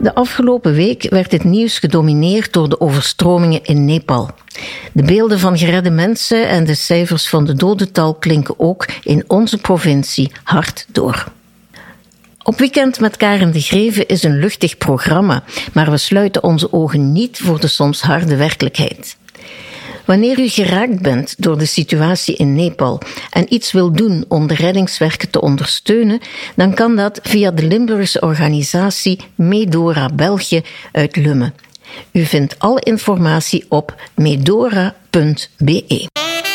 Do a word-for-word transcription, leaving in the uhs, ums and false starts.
De afgelopen week werd het nieuws gedomineerd door de overstromingen in Nepal. De beelden van geredde mensen en de cijfers van de dodental klinken ook in onze provincie hard door. Op Weekend met Karen de Greeve is een luchtig programma, maar we sluiten onze ogen niet voor de soms harde werkelijkheid. Wanneer u geraakt bent door de situatie in Nepal en iets wil doen om de reddingswerken te ondersteunen, dan kan dat via de Limburgse organisatie Medora België uit Lummen. U vindt alle informatie op medora punt be.